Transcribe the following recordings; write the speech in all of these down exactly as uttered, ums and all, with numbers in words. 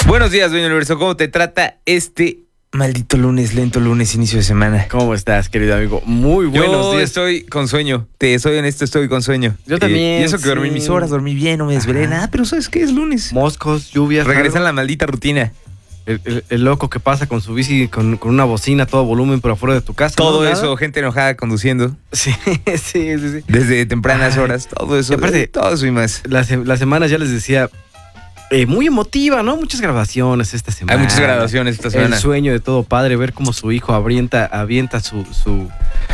Buenos días, dueño universo. ¿Cómo te trata este maldito lunes, lento lunes, inicio de semana? ¿Cómo estás, querido amigo? Muy buenos Yo días. estoy con sueño. Te soy honesto, estoy con sueño. Yo también, Eh, y eso que sí. dormí mis horas, dormí bien, no me desvelé Ajá. nada, pero ¿sabes qué? Es lunes. Moscos, lluvias. Regresa algo. la maldita rutina. El, el- el loco que pasa con su bici con, con una bocina a todo volumen por afuera de tu casa. Todo ¿no? eso, ¿Nada? gente enojada conduciendo Sí, sí, sí, sí. desde tempranas Ay. horas, todo eso. Y aparte- eh, todo eso y más. Las, las semanas ya les decía, eh, muy emotiva, ¿no? Muchas grabaciones esta semana. Hay muchas graduaciones esta semana. El sueño de todo padre, ver cómo su hijo avienta, avienta su, su,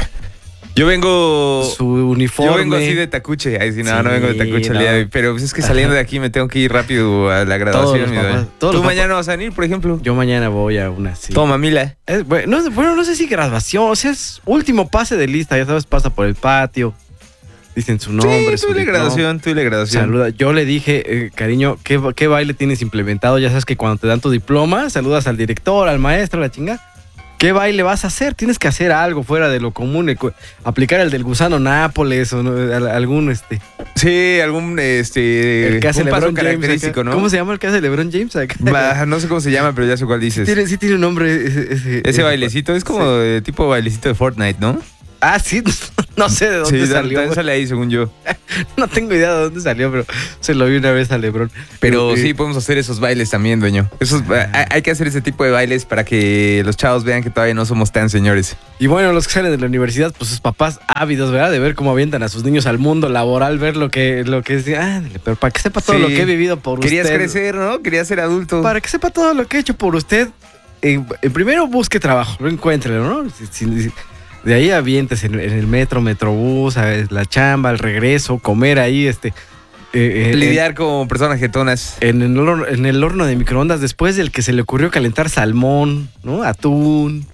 Yo vengo. su uniforme. Yo vengo así de tacuche. Ay, sí, no, Sí, no vengo de tacuche el no. día de hoy. Pero pues es que saliendo de aquí me tengo que ir rápido a la graduación. los mi papás, doy. todos ¿Tú los mañana vas a venir, por ejemplo? Yo mañana voy a una sí. Toma, Mila. Es- bueno, no, bueno, no sé si graduación, o sea, es último pase de lista, ya sabes, pasa por el patio, dicen su nombre, Sí, su tú y la diploma, graduación, tú y la graduación. saluda. Yo le dije, eh, cariño, ¿qué, ¿qué baile tienes implementado? Ya sabes que cuando te dan tu diploma, saludas al director, al maestro, a la chinga. ¿Qué baile vas a hacer? Tienes que hacer algo fuera de lo común, eh, cu- aplicar el del gusano Nápoles o no, al- algún este. Sí, algún este El que hace un paso LeBron James. característico, acá. ¿no? ¿Cómo se llama el que hace LeBron James? acá? Bah, no sé cómo se llama, pero ya sé cuál dices. Tiene- sí tiene un nombre ese, ese, Ese bailecito es como Sí. de tipo bailecito de Fortnite, ¿no? Ah, sí, no sé de dónde Sí, salió. también sale ahí, según yo. No tengo idea de dónde salió, pero se lo vi una vez a LeBron. Pero Eh, sí, podemos hacer esos bailes también, dueño. Esos, hay, hay que hacer ese tipo de bailes para que los chavos vean que todavía no somos tan señores. Y bueno, los que salen de la universidad, pues sus papás ávidos, ¿verdad? De ver cómo avientan a sus niños al mundo laboral, ver lo que, lo que es. Ah, pero para que sepa todo Sí. lo que he vivido por Querías usted. crecer, ¿no? Querías ser adulto. Para que sepa todo lo que he hecho por usted. eh, eh, primero busque trabajo, lo encuéntrelo, ¿no? Si- si- si- de ahí avientes en, en el metro, metrobús, a la chamba, al regreso, comer ahí, este. eh, eh, Lidiar con personas jetonas. En el, horno, en el horno de microondas, después del que se le ocurrió calentar salmón, ¿no? Atún.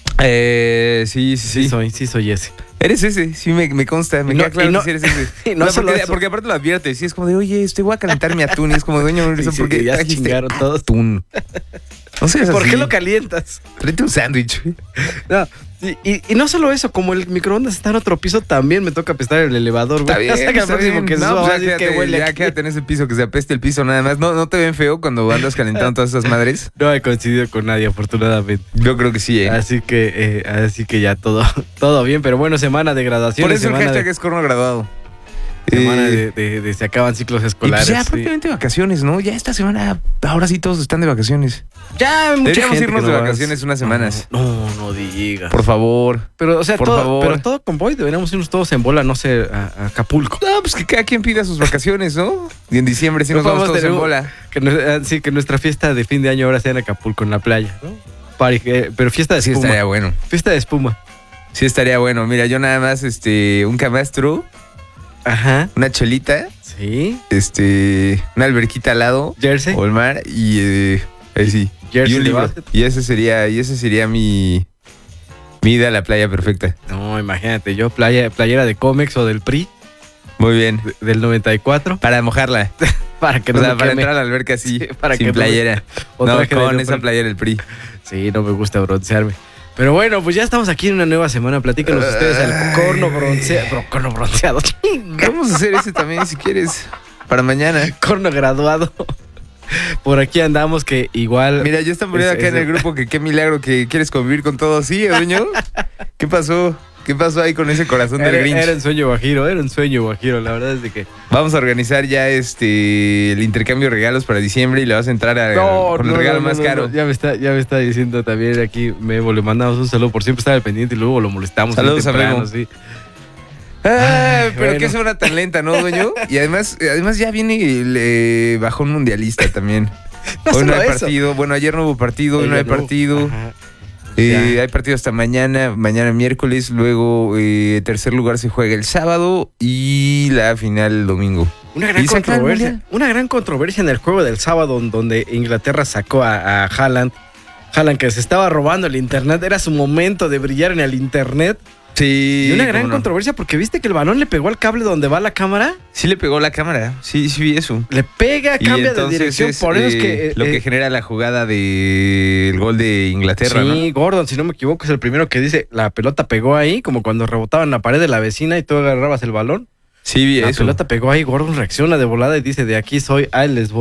Eh, sí, sí, Sí, sí. soy, sí soy ese. Eres ese, sí me, me consta, me Y no- queda claro y no- que sí eres ese. y no O sea, solo porque, eso. porque aparte lo adviertes, sí, es como de, oye, este voy a calentar mi atún, y es como, dueño, Sí, eso sí, porque ya se chingaron todos. atún. No sé, ¿Por qué lo calientas? Tráete un sándwich. No, y, y- y no solo eso, como el microondas está en otro piso, también me toca apestar el elevador, güey. Está bien, Hasta que al está próximo bien. que No, suba, pues va a ya decir que quédate, huele ya aquí. quédate en ese piso, que se apeste el piso nada más. ¿No, no te ven feo cuando andas calentando todas esas madres? No he coincidido con nadie, afortunadamente. Yo creo que sí, ¿eh? Así que, eh, así que ya todo, todo bien, pero bueno, semana de graduación. Por eso el semana, hashtag de, es corno graduado. semana Eh, de, de- de se acaban ciclos y pues escolares. ya sí. prácticamente vacaciones, ¿no? Ya esta semana, ahora sí todos están de vacaciones. Ya, mucha Deberíamos gente irnos que de no va. vacaciones unas semanas. No, no digas. Por favor. Pero, o sea, por todo, favor. pero todo convoy, deberíamos irnos todos en bola, no sé, a, a Acapulco. No, pues que cada quien pida sus vacaciones, ¿no? Y en diciembre sí No nos vamos podemos todos en tener un- bola. Que, nu- ah, sí, que nuestra fiesta de fin de año ahora sea en Acapulco, en la playa, ¿no? Pari- eh, pero fiesta de Sí espuma. estaría bueno. Fiesta de espuma. Sí estaría bueno. Mira, yo nada más, este, un camastro, Ajá. una chelita, Sí. este, una alberquita al lado, Jersey. o el mar, y eh, ahí sí. Jersey y un de libro. básquet. Y ese sería, y ese sería mi, mi ida a la playa perfecta. No, imagínate, yo playa, playera de Comex o del P R I Muy bien. de- del noventa y cuatro Para mojarla. para que O no sea, me para queme. entrar a la alberca así, Sí, para sin que no me- playera. o No, traje de con esa neopreno. playera del P R I. Sí, no me gusta broncearme. Pero bueno, pues ya estamos aquí en una nueva semana. Platícanos ustedes al corno bronceado. Corno bronceado. Vamos a hacer ese también si quieres. Para mañana. Corno graduado. Por aquí andamos que igual. Mira, ya están poniendo Es- acá en es- el grupo que qué milagro que quieres convivir con todos. ¿Sí, dueño? ¿Qué pasó? ¿Qué pasó ahí con ese corazón del Era, Grinch? era un sueño guajiro, era un sueño guajiro, la verdad es de que... Vamos a organizar ya este el intercambio de regalos para diciembre y le vas a entrar a- con el regalo más caro. Ya me está, ya me está diciendo también aquí Memo, le mandamos un saludo por siempre estar al pendiente y luego lo molestamos. bien Saludos a temprano, Memo. sí. Ah, pero bueno. qué semana tan lenta, ¿no, dueño? Y además, además ya viene el eh, bajón mundialista también. No Hoy no solo hay eso. partido. Bueno, ayer no hubo partido, hoy no hay Oiga, partido. Ajá. Eh, Ya. hay partido hasta mañana, mañana miércoles, luego eh, tercer lugar se juega el sábado y la final el domingo. Una gran ¿Y se acaba el controversia. mundial? Una gran controversia en el juego del sábado donde Inglaterra sacó a, a Haaland. Haaland que se estaba robando el internet. Era su momento de brillar en el internet. Sí. Y una gran cómo no. controversia porque viste que el balón le pegó al cable donde va la cámara. Sí le pegó la cámara, sí, sí vi eso. Le pega, Y cambia de entonces dirección. es, Por eso es eh, que. eh, lo que eh, genera la jugada del gol de Inglaterra, sí, Gordon, si no me equivoco, es el primero que dice la pelota pegó ahí, como cuando rebotaba en la pared de la vecina y tú agarrabas el balón. ¿no? Sí vi La eso. pelota pegó ahí, Gordon reacciona de volada y dice, de aquí soy, ahí les voy.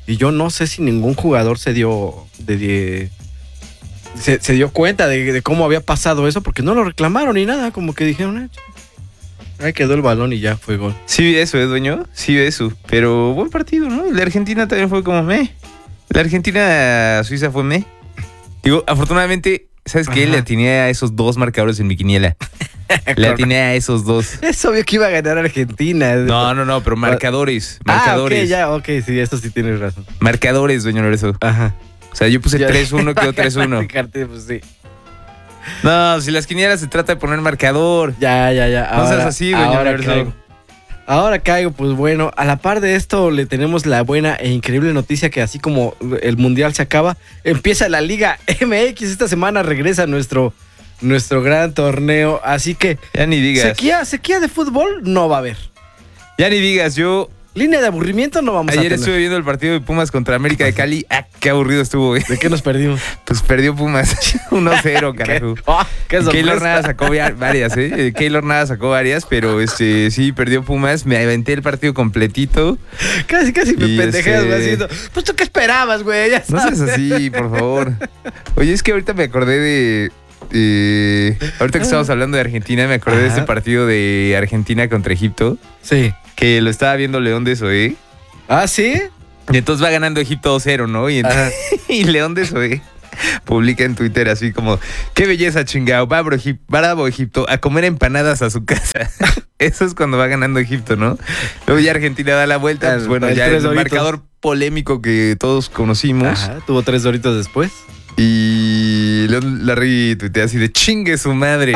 Y yo no sé si ningún jugador se dio de, de- se, se dio cuenta de, de cómo había pasado eso, porque no lo reclamaron ni nada, como que dijeron, eh, ahí quedó el balón y ya fue gol. Sí vi eso, ¿eh, dueño? Sí vi eso. Pero buen partido, ¿no? El de Argentina también fue como me. La Argentina-Suiza fue me. Digo, afortunadamente, ¿sabes qué? Ajá. Le atiné a esos dos marcadores en mi quiniela. Le atiné a esos dos. Es obvio que iba a ganar Argentina. No, no, no, pero marcadores. Ah, Marcadores. ok, ya, ok, sí, eso sí tienes razón. Marcadores, dueño Lorenzo. Ajá. O sea, yo puse Ya- tres uno, quedó tres uno. Fíjate, pues sí. No, si las quinielas se trata de poner marcador. Ya, ya, ya. No seas así, doña ahora Lorenzo. caigo. Ahora caigo, pues bueno, a la par de esto le tenemos la buena e increíble noticia que así como el Mundial se acaba, empieza la Liga M X. Esta semana regresa nuestro, nuestro gran torneo, así que Ya ni digas. sequía, sequía de fútbol no va a haber. Ya ni digas, yo Línea de aburrimiento no vamos a ayer tener. estuve viendo el partido de Pumas contra América de Cali. Ah, qué aburrido estuvo, güey. ¿De qué nos perdimos? Pues perdió Pumas uno cero, carajo. ¿Qué? Oh, qué Y Keylor sorpresa. nada sacó va- varias, ¿eh? Keylor nada sacó varias, pero este sí perdió Pumas. Me aventé el partido completito. Casi, casi me Y pendejeas, este- güey, haciendo. Pues tú qué esperabas, güey, ya No sabes. seas así, por favor. Oye, es que ahorita me acordé de. eh, ahorita que estábamos hablando de Argentina, me acordé de Ajá. este partido de Argentina contra Egipto. Sí. Que lo estaba viendo León de Soé. ¿Ah, sí? Y entonces va ganando Egipto dos cero, ¿no? Y, ent- Ajá. y León de Soé publica en Twitter así como: ¡Qué belleza, chingao! Bravo, Egip- bravo Egipto, a comer empanadas a su casa. Eso es cuando va ganando Egipto, ¿no? Luego ya Argentina da la vuelta. Pues bueno, El ya tres el doritos. marcador polémico que todos conocimos. Ajá, tuvo tres doritos después. Y León Larry tuitea así de chingue su madre.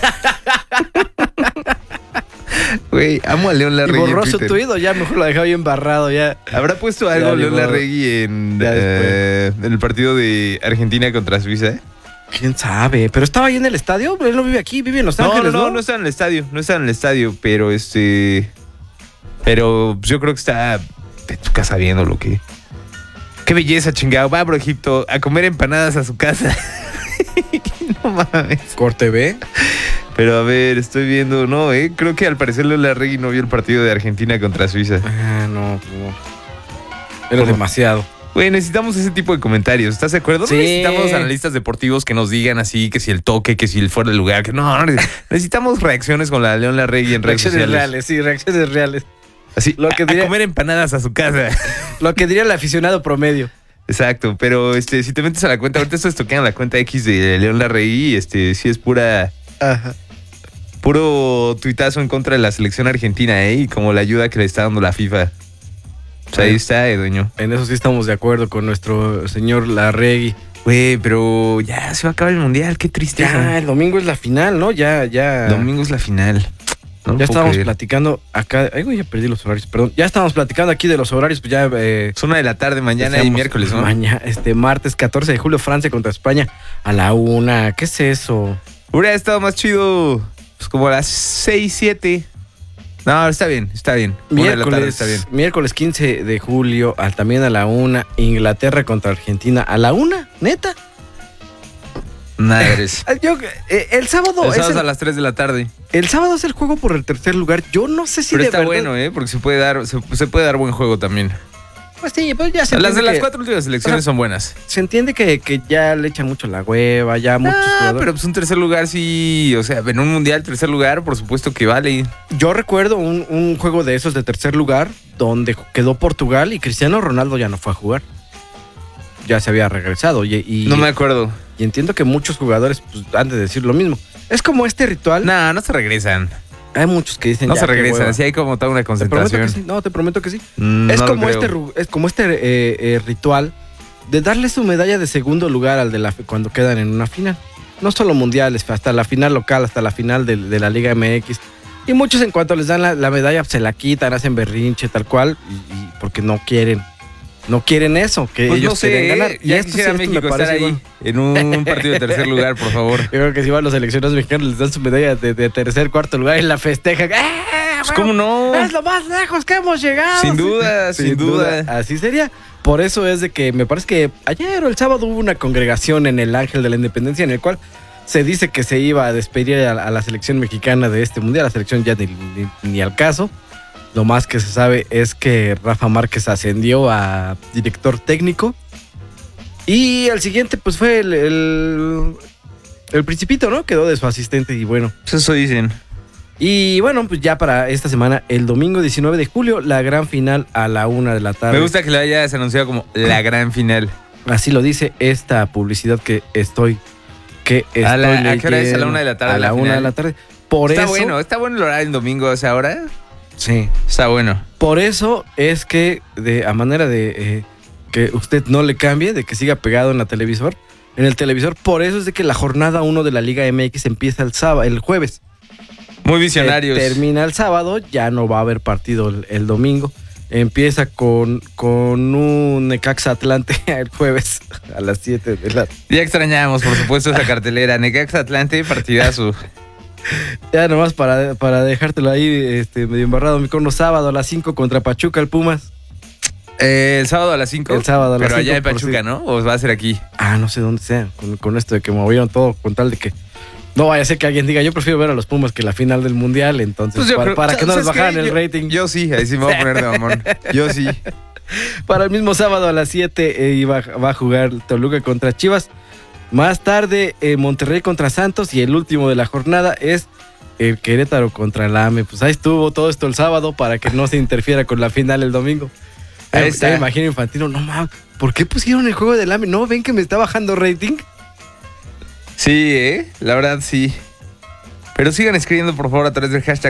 Güey, amo a León Y Larregui en borró su Twitter. tuit, o ya mejor lo dejaba ahí embarrado, ya. ¿Habrá puesto algo Ya, León ni modo. Larregui en, Ya eh, en el partido de Argentina contra Suiza? ¿Quién sabe? ¿Pero estaba ahí en el estadio? Él no vive aquí, vive en Los No, no, Ángeles, ¿no? no, no está en el estadio, no está en el estadio, pero este... Pero yo creo que está en tu casa viendo lo que... ¡Qué belleza, chingado! Va, bro, Egipto, a comer empanadas a su casa. No mames. Corte B. Pero a ver, estoy viendo, no, eh, creo que al parecer León Larregui no vio el partido de Argentina contra Suiza. Ah, no, pues no. Era ¿Cómo? demasiado. Güey, necesitamos ese tipo de comentarios, ¿estás de acuerdo? Sí. No necesitamos analistas deportivos que nos digan así, que si el toque, que si el fuera de lugar, que no, no, necesitamos reacciones con la León Larregui en redes Reacciones sociales. reales, sí, reacciones reales. Así, Lo que a- diría- a comer empanadas a su casa. Lo que diría el aficionado promedio. Exacto, pero este, si te metes a la cuenta, ahorita estoy toqueando la cuenta X de León Larregui, este, sí es pura, Ajá. puro tuitazo en contra de la selección argentina, ¿eh? Y como la ayuda que le está dando la FIFA. Pues ahí Sí. está, eh, dueño. En eso sí estamos de acuerdo con nuestro señor Larregui. Güey, pero ya se va a acabar el mundial, qué tristeza. Ya, el domingo es la final, ¿no? Ya, ya. Domingo es la final. No lo Ya puedo estábamos creer. platicando acá. Ay, güey, ya perdí los horarios, perdón. Ya estábamos platicando aquí de los horarios, pues ya. Eh, Es una de la tarde, mañana y decíamos, miércoles, ¿no? Mañana, este martes catorce de julio, Francia contra España a la una. ¿Qué es eso? Hubiera estado más chido, pues como a las seis, siete. No, está bien, está bien. Una de la tarde Miércoles, está bien. miércoles quince de julio, al- también a la una. Inglaterra contra Argentina a la una, neta. Madres. Ah, Yo, eh, el sábado El es sábado el, a las tres de la tarde. el sábado es el juego por el tercer lugar. Yo no sé si Pero de está verdad- bueno, ¿eh? Porque se puede dar, se, se puede dar buen juego también. Pues sí, pues ya se Las de entiende las que- cuatro últimas selecciones o sea, son buenas. Se entiende que, que ya le echan mucho la hueva, ya muchos Ah, jugadores. pero pues un tercer lugar sí, o sea, en un mundial tercer lugar, por supuesto que vale. Yo recuerdo un, un juego de esos de tercer lugar donde quedó Portugal y Cristiano Ronaldo ya no fue a jugar. Ya se había regresado y, y, No me acuerdo. y entiendo que muchos jugadores pues, han de decir lo mismo. Es como este ritual. No, no se regresan. Hay muchos que dicen No ya, se qué regresan, hueva. sí hay como toda una Te prometo concentración. que sí. No, te prometo que sí. Mm, es, no lo como creo. este, ru- es como este eh, eh, ritual de darle su medalla de segundo lugar al de la cuando quedan en una final. No solo mundiales, hasta la final local, hasta la final de, de la Liga M X. Y muchos en cuanto les dan la, la medalla se la quitan, hacen berrinche, tal cual, y, y porque no quieren, no quieren eso, que Pues ellos no sé, quieren ganar. ¿eh? Y Ya esto sí, quisiera esto me México estar parece ahí bueno. en un partido de tercer lugar, por favor. Yo creo que si van los seleccionados mexicanos les dan su medalla de, de tercer, cuarto lugar y la festejan. ¡Eh! Pues cómo no. Es lo más lejos que hemos llegado. Sin duda, sin duda. Así sería. Por eso es de que me parece que ayer o el sábado hubo una congregación en el Ángel de la Independencia en el cual se dice que se iba a despedir a, a la selección mexicana de este mundial. La selección ya ni, ni- ni al caso. Lo más que se sabe es que Rafa Márquez ascendió a director técnico. Y al siguiente, pues fue el, el, el Principito, ¿no? Quedó de su asistente y bueno. Eso dicen. Y bueno, pues ya para esta semana, el domingo diecinueve de julio, la gran final a la una de la tarde. Me gusta que lo hayas anunciado como la gran final. Así lo dice esta publicidad que estoy, que estoy ¿A, la, leyendo. ¿A qué hora es? A la una de la tarde. A la, la una final. de la tarde. Por está eso, bueno, está bueno el horario el domingo a esa hora. Sí. Está bueno. Por eso es que, de, a manera de eh, que usted no le cambie, de que siga pegado en la televisor, en el televisor, por eso es de que la jornada uno de la Liga M X empieza el sábado, el jueves. Muy visionarios. Eh, termina el sábado, ya no va a haber partido el, el domingo. Empieza con, con un Necaxa Atlante el jueves a las siete de la... Ya extrañábamos, por supuesto, esa cartelera. Necaxa Atlante, partidazo. Ya nomás para, para dejártelo ahí este, medio embarrado, mi corno, sábado a las cinco contra Pachuca, el Pumas. Eh, el sábado a las cinco. El sábado a las Pero cinco. allá en Pachuca, ¿no? ¿O va a ser aquí? Ah, no sé dónde sea, con, con esto de que movieron todo, con tal de que... No vaya a ser que alguien diga, yo prefiero ver a los Pumas que la final del Mundial, entonces, Pues para, creo, para que no les bajaran qué? el yo, rating. Yo sí, ahí sí me voy a poner de mamón. Yo sí. Para el mismo sábado a las siete eh, va, va a jugar Toluca contra Chivas. Más tarde, eh, Monterrey contra Santos. Y el último de la jornada es el Querétaro contra el A M E. Pues ahí estuvo todo esto el sábado para que no se interfiera con la final el domingo. Ahí eh, está. Me imagino Infantino, no mames, ¿por qué pusieron el juego del A M E? ¿No ven que me está bajando rating? Sí, ¿eh? La verdad sí. Pero sigan escribiendo, por favor, a través del hashtag